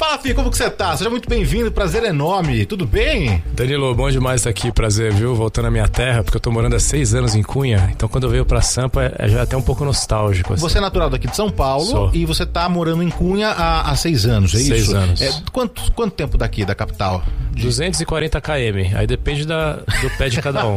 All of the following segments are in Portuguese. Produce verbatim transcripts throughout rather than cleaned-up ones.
Fala, Fih, como que você tá? Seja muito bem-vindo, prazer enorme. Tudo bem? Danilo, bom demais estar aqui, prazer, viu? Voltando à minha terra, porque eu tô morando há seis anos em Cunha, então quando eu venho pra Sampa é já até um pouco nostálgico. Assim. Você é natural daqui de São Paulo. Sou. E você tá morando em Cunha há, há seis anos, é seis isso? Seis anos. É, quanto, quanto tempo daqui, da capital? De... duzentos e quarenta quilômetros, aí depende da, do pé de cada um.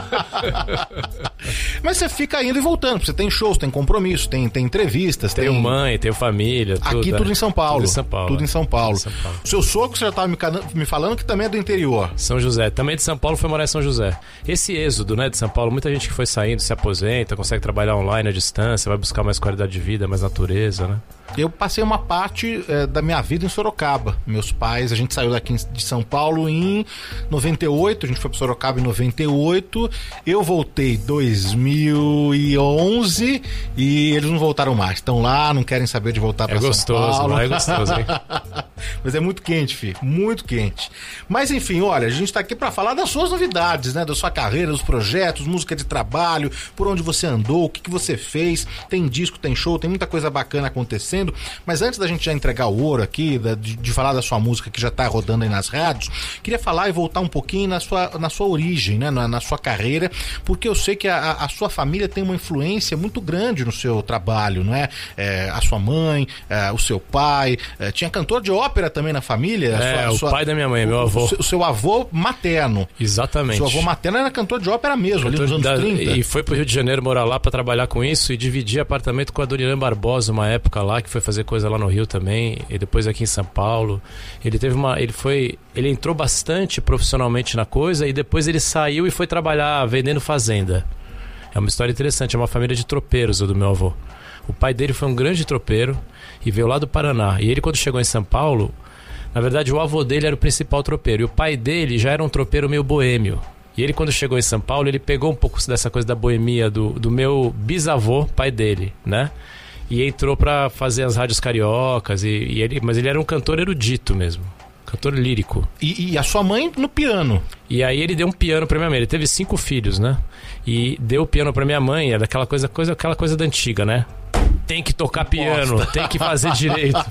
Mas você fica indo e voltando, você tem shows, tem compromisso, tem, tem entrevistas, tenho tem... mãe, tenho família, tudo. Aqui tudo em São Paulo. Tudo em São Paulo. Tudo em São Paulo. São Paulo. O seu sogro, você já estava me, me falando que também é do interior. São José. Também de São Paulo, foi morar em São José. Esse êxodo, né, de São Paulo, muita gente que foi saindo, se aposenta, consegue trabalhar online à distância, vai buscar mais qualidade de vida, mais natureza, né? Eu passei uma parte é, da minha vida em Sorocaba. Meus pais, a gente saiu daqui de São Paulo em noventa e oito, a gente foi para Sorocaba em noventa e oito. Eu voltei em dois mil e onze e eles não voltaram mais. Estão lá, não querem saber de voltar para é São gostoso, Paulo. É gostoso, hein? Mas é muito quente, filho, muito quente. Mas enfim, olha, a gente tá aqui para falar das suas novidades, né? Da sua carreira, dos projetos, música de trabalho, por onde você andou, o que, que você fez. Tem disco, tem show, tem muita coisa bacana acontecendo. Mas antes da gente já entregar o ouro aqui, de, de falar da sua música que já tá rodando aí nas rádios, queria falar e voltar um pouquinho na sua, na sua origem, né? Na, na sua carreira, porque eu sei que a, a sua família tem uma influência muito grande no seu trabalho, não é? É a sua mãe, é, o seu pai, é, tinha cantor de ópera também na família. É, sua, o sua, pai da minha mãe, meu avô. O seu, o seu avô materno. Exatamente. Seu avô materno era cantor de ópera mesmo, cantor ali nos anos da, trinta. E foi pro Rio de Janeiro morar lá pra trabalhar com isso e dividir apartamento com a Doriane Barbosa uma época lá, que foi fazer coisa lá no Rio também, e depois aqui em São Paulo. Ele teve uma, ele foi, ele entrou bastante profissionalmente na coisa e depois ele saiu e foi trabalhar vendendo fazenda. É uma história interessante, é uma família de tropeiros, o do meu avô. O pai dele foi um grande tropeiro e veio lá do Paraná. E ele, quando chegou em São Paulo, na verdade o avô dele era o principal tropeiro e o pai dele já era um tropeiro meio boêmio. E ele, quando chegou em São Paulo, ele pegou um pouco dessa coisa da boemia do, do meu bisavô, pai dele, né? E entrou pra fazer as rádios cariocas, e, e ele, mas ele era um cantor erudito mesmo, cantor lírico. E, e a sua mãe no piano? E aí ele deu um piano pra minha mãe, ele teve cinco filhos, né? E deu o piano pra minha mãe, era aquela coisa, coisa, aquela coisa da antiga, né? Tem que tocar piano, Bosta. Tem que fazer direito.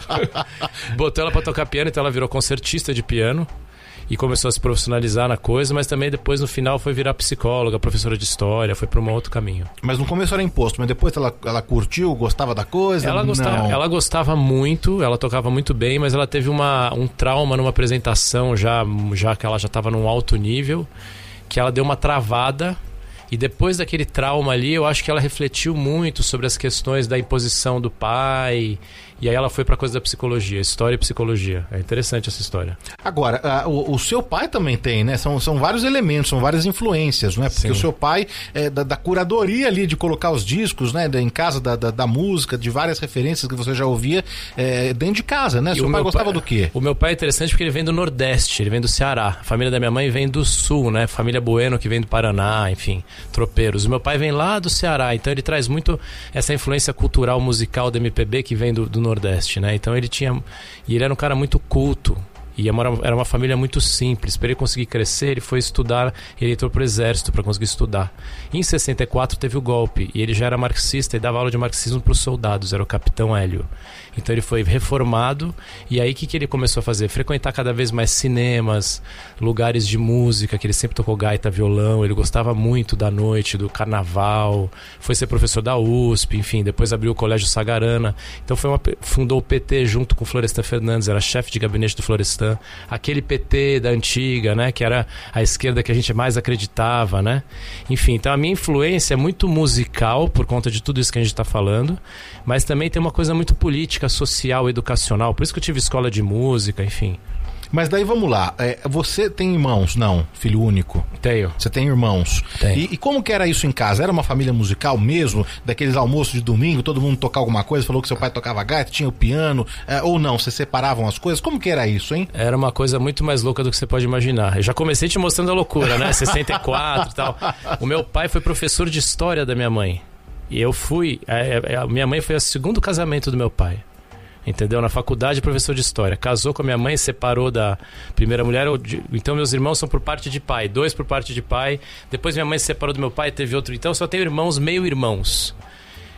Botou ela pra tocar piano, então ela virou concertista de piano. E começou a se profissionalizar na coisa, mas também depois no final foi virar psicóloga, professora de história, foi para um outro caminho. Mas no começo era imposto, mas depois ela, ela curtiu, gostava da coisa? Ela gostava, ela gostava muito, ela tocava muito bem, mas ela teve uma, um trauma numa apresentação já, já que ela já estava num alto nível, que ela deu uma travada. E depois daquele trauma ali, eu acho que ela refletiu muito sobre as questões da imposição do pai. E aí ela foi pra coisa da psicologia, história e psicologia. É interessante essa história. Agora, a, o, o seu pai também tem, né? São, são vários elementos, são várias influências, não é? Porque Sim. o seu pai é da, da curadoria ali de colocar os discos, né? Em casa da, da, da música, de várias referências que você já ouvia é, dentro de casa, né? E seu pai gostava pai, do quê? O meu pai é interessante porque ele vem do Nordeste, ele vem do Ceará. A família da minha mãe vem do Sul, né? Família Bueno que vem do Paraná, enfim, tropeiros. O meu pai vem lá do Ceará, então ele traz muito essa influência cultural, musical do M P B que vem do, do Nordeste, né? Então ele tinha... E ele era um cara muito culto. E era uma família muito simples. Para ele conseguir crescer, ele foi estudar, ele entrou pro exército para conseguir estudar. Em sessenta e quatro teve o golpe, e ele já era marxista e dava aula de marxismo para os soldados, era o capitão Hélio. Então ele foi reformado, e aí o que, que ele começou a fazer? Frequentar cada vez mais cinemas, lugares de música, que ele sempre tocou gaita, violão, ele gostava muito da noite, do carnaval, foi ser professor da U S P, enfim, depois abriu o Colégio Sagarana. Então foi uma, fundou o P T junto com o Florestan Fernandes, era chefe de gabinete do Florestan. Aquele P T da antiga, né, que era a esquerda que a gente mais acreditava, né? Enfim, então a minha influência é muito musical por conta de tudo isso que a gente está falando, mas também tem uma coisa muito política, social, educacional, por isso que eu tive escola de música, enfim. Mas daí vamos lá, é, você tem irmãos? Não, filho único? Tenho. Você tem irmãos? Tenho. E, e como que era isso em casa? Era uma família musical mesmo? Daqueles almoços de domingo, todo mundo tocava alguma coisa, falou que seu pai tocava gaita, tinha o piano, é, ou não, vocês separavam as coisas? Como que era isso, hein? Era uma coisa muito mais louca do que você pode imaginar. Eu já comecei te mostrando a loucura, né? sessenta e quatro e tal. O meu pai foi professor de história da minha mãe. E eu fui... A, a minha mãe foi o segundo casamento do meu pai. Entendeu? Na faculdade, professor de história. Casou com a minha mãe, separou da primeira mulher. Então meus irmãos são por parte de pai, dois por parte de pai. Depois minha mãe se separou do meu pai, teve outro. Então eu só tenho irmãos meio irmãos.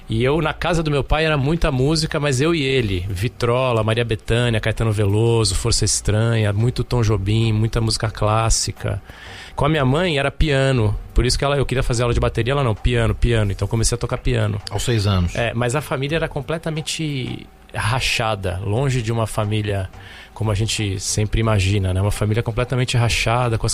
E eu, na casa do meu pai, era muita música, mas eu e ele. Vitrola, Maria Bethânia, Caetano Veloso, Força Estranha, muito Tom Jobim, muita música clássica. Com a minha mãe era piano. Por isso que ela, eu queria fazer aula de bateria, ela não, piano, piano. Então comecei a tocar piano. Aos seis anos. É, mas a família era completamente rachada, longe de uma família como a gente sempre imagina, né? Uma família completamente rachada, com as